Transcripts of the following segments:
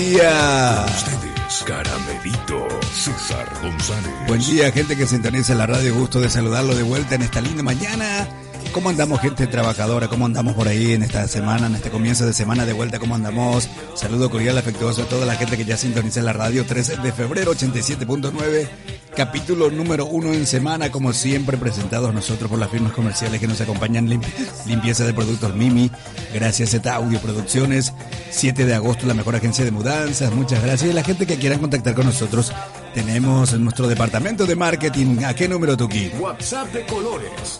día. Ustedes, Caramelito, César González. Buen día, gente que sintoniza la radio. Gusto de saludarlo de vuelta en esta linda mañana. ¿Cómo andamos, gente trabajadora? ¿Cómo andamos por ahí en esta semana, en este comienzo de semana de vuelta? ¿Cómo andamos? Saludo cordial, afectuoso a toda la gente que ya sintoniza la radio. 3 de febrero, 87.9, capítulo número 1 en semana, como siempre presentados nosotros por las firmas comerciales que nos acompañan. Limpieza de productos Mimi, gracias Z Audio Producciones. 7 de agosto, la mejor agencia de mudanzas, muchas gracias. Y la gente que quiera contactar con nosotros, tenemos en nuestro departamento de marketing. ¿A qué número, Tuki? WhatsApp de Colores,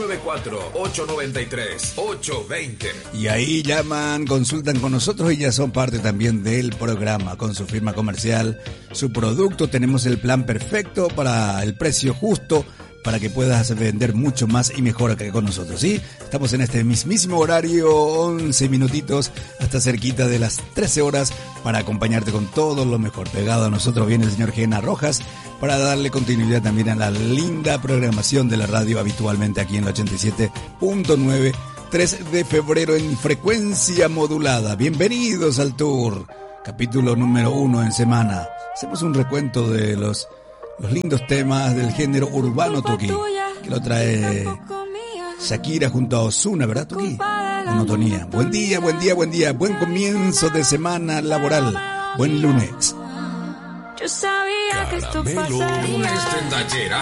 994-893-820. Y ahí llaman, consultan con nosotros y ya son parte también del programa. Con su firma comercial, su producto, tenemos el plan perfecto para el precio justo, para que puedas vender mucho más y mejor que con nosotros, ¿sí? Estamos en este mismísimo horario, 11 minutitos, hasta cerquita de las 13 horas, para acompañarte con todo lo mejor. Pegado a nosotros viene el señor Gena Rojas, para darle continuidad también a la linda programación de la radio, habitualmente aquí en la 87.9, 3 de febrero en frecuencia modulada. Bienvenidos al tour, capítulo número 1 en semana. Hacemos un recuento de los lindos temas del género urbano, Tuki, que lo trae Shakira junto a Ozuna, ¿verdad, Tuki? Monotonía. Buen día, buen día, buen día. Buen comienzo de semana laboral. Buen lunes. Yo sabía que esto pasaría. Lunes tendachera.